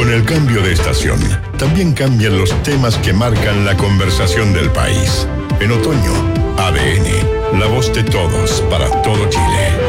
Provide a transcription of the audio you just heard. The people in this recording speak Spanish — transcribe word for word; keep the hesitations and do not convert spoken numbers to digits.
Con el cambio de estación, también cambian los temas que marcan la conversación del país. En otoño, A D N, la voz de todos para todo Chile.